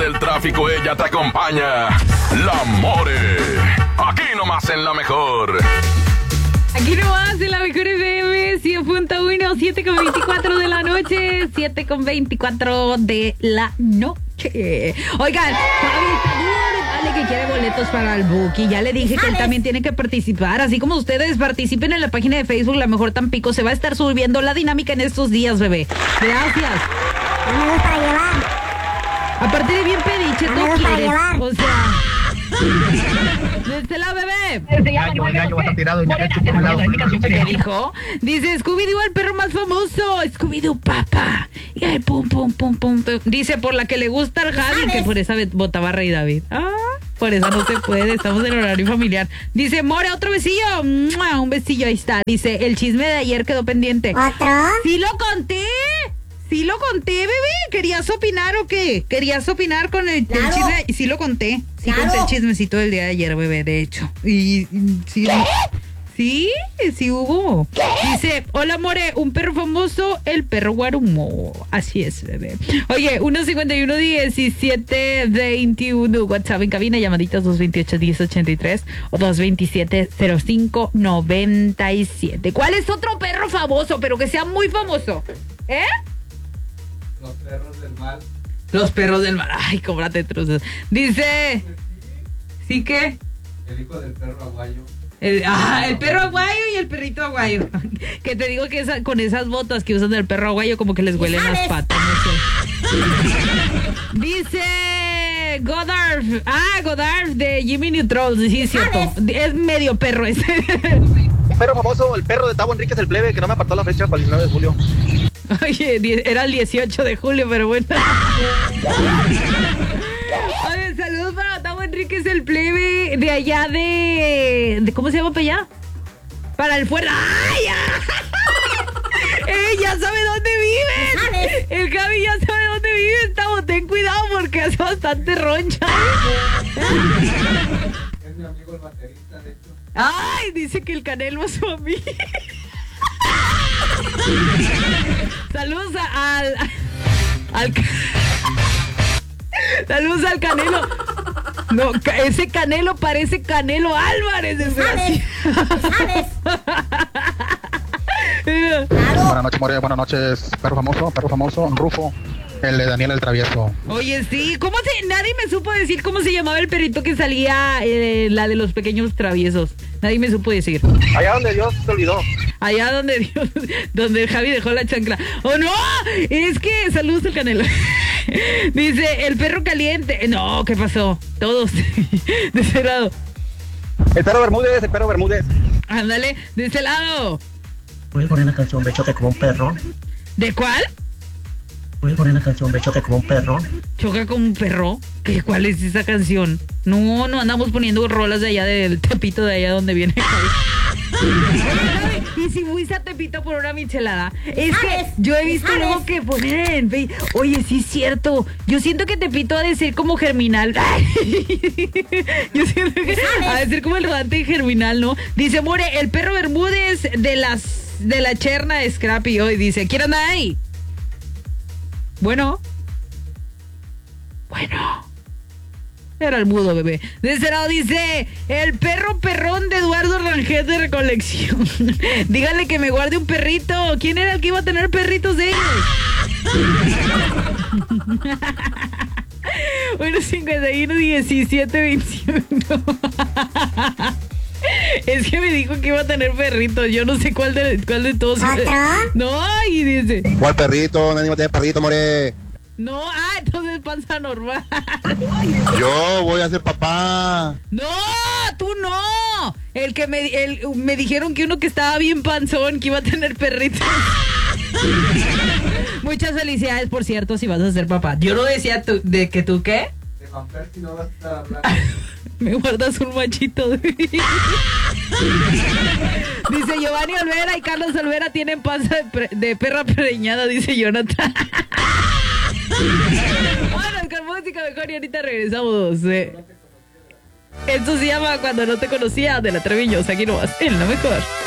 del tráfico, ella te acompaña. La More. Aquí nomás en La Mejor. Aquí nomás en La Mejor FM 100.1, 7:24 de la noche. 7:24 de la noche. Oigan, Javi está dale que quiere boletos para el Buki. Ya le dije que él también tiene que participar. Así como ustedes participen en la página de Facebook La Mejor Tampico. Se va a estar subiendo la dinámica en estos días, bebé. Gracias. Amigos para llevar. Aparte de bien pediche, tú Amigos para quieres. llevar. O sea. Desde la bebé. El gallo va a estar tirado y me hecho por un lado. ¿Qué dijo? Dice Scooby-Doo, el perro más famoso. Scooby-Doo, papá. Y ahí, pum, pum, pum, pum, pum. Dice por la que le gusta al Javi, que por esa votaba Rey David. Ah, por esa no se puede. Estamos en horario familiar. Dice, More, otro besillo. ¡Mua! Un besillo, ahí está. Dice, el chisme de ayer quedó pendiente. ¿Otro? ¡Sí lo conté! Sí lo conté, bebé. ¿Querías opinar o qué? ¿Querías opinar con el chisme? Sí lo conté. Sí conté el chismecito del día de ayer, bebé, de hecho. Y sí. Sí hubo. Dice, hola, More, un perro famoso, el perro Guarumo. Así es, bebé. Oye, 151-1721. WhatsApp en cabina, llamaditas 228-1083 o 227-0597. ¿Cuál es otro perro famoso, pero que sea muy famoso? ¿Eh? Los perros del mal. Los perros del mar. Ay, cóbrate trozos. Dice, ¿sí qué? El hijo del perro aguayo. El perro aguayo y el perrito aguayo. Que te digo que con esas botas que usan del perro aguayo como que les huelen las patas, no sé. Dice Goddard. Goddard de Jimmy Neutron. Sí, es cierto. Es medio perro ese. Un perro famoso, el perro de Tavo Enríquez el plebe, que no me apartó la fecha para el 19 de julio. Oye, era el 18 de julio, pero bueno. Oye, saludos para Tavo Enríquez el plebe de allá de ¿cómo se llama para allá? Para el fuerte. ¡Ay, ya! Ya sabe dónde vive. El Javi ya sabe dónde vive. Tavo, ten cuidado porque hace bastante roncha. Es mi amigo el baterista, de hecho. Ay, dice que el Canelo es su amigo. Saludos saludos al Canelo. No, ese Canelo parece Canelo Álvarez, desgraciado. Buenas noches, More, buenas noches. Perro famoso, Rufo, el de Daniel el Travieso. Oye, sí, nadie me supo decir cómo se llamaba el perrito que salía, la de los pequeños traviesos. Nadie me supo decir. Allá donde Dios se olvidó. Allá donde el Javi dejó la chancla. ¡Oh, no! Es que, saludos al Canelo. Dice, el perro caliente. No, ¿qué pasó? Todos de ese lado. El perro Bermúdez. Ándale, de ese lado. Voy a poner una canción, Bechote como un perro. ¿De cuál? Voy a poner una canción, Bechote como un perro. ¿Choca como un perro? ¿Cuál es esa canción? No andamos poniendo rolas de allá del Tepito, de allá donde viene Javi. Y si fuiste a Tepito por una michelada, es que yo he visto luego que ponen en Facebook. Oye, sí es cierto. Yo siento que Tepito ha de ser como Germinal. Yo siento que ha de ser como el rodante de Germinal, ¿no? Dice, More, el perro Bermúdez de la cherna de Scrappy hoy. Dice, ¿quién anda ahí? Bueno. Era el mudo, bebé. De ese lado dice, el perro perrón de Eduardo Rangel de Recolección. Díganle que me guarde un perrito. ¿Quién era el que iba a tener perritos de ellos? Bueno, 51, 17, 21. Es que me dijo que iba a tener perritos. Yo no sé cuál de todos. No, y dice. ¿Cuál perrito? Nadie va a tener perrito, More. No, entonces panza normal. Yo voy a ser papá. No, tú no. Me dijeron que uno que estaba bien panzón, que iba a tener perritos. Muchas felicidades, por cierto, si vas a ser papá. Yo no decía de que tú qué. De Van Persie no vas a estar hablando. Me guardas un machito. Dice Giovanni Olvera y Carlos Olvera tienen panza de perra preñada, dice Jonathan. Bueno, con música mejor y ahorita regresamos. Esto se llama Cuando no te conocía, de la Treviños. Aquí nomás, en La Mejor.